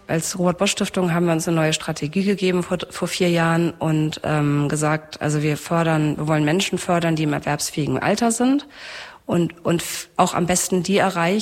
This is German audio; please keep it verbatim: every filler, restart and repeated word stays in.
als Robert-Bosch-Stiftung haben wir uns eine neue Strategie gegeben vor, vor vier Jahren und ähm, gesagt, also wir fördern, wir wollen Menschen fördern, die im erwerbsfähigen Alter sind und und auch am besten die erreichen,